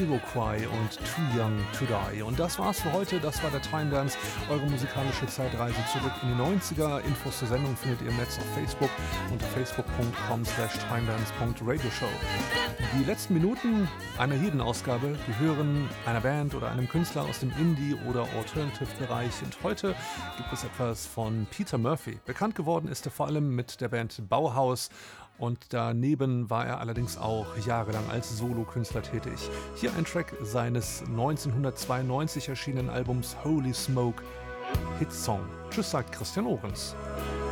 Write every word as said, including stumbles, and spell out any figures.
Jamiroquai und Too Young to Die. Und das war's für heute. Das war der Time Dance, eure musikalische Zeitreise zurück in die neunziger. Infos zur Sendung findet ihr im Netz auf Facebook unter facebook punkt com slash timedance punkt radio show. Die letzten Minuten einer jeden Ausgabe gehören einer Band oder einem Künstler aus dem Indie- oder Alternative-Bereich. Und heute gibt es etwas von Peter Murphy. Bekannt geworden ist er vor allem mit der Band Bauhaus. Und daneben war er allerdings auch jahrelang als Solokünstler tätig. Hier ein Track seines neunzehnhundertzweiundneunzig erschienenen Albums Holy Smoke, Hitsong. Tschüss, sagt Christian Ohrens.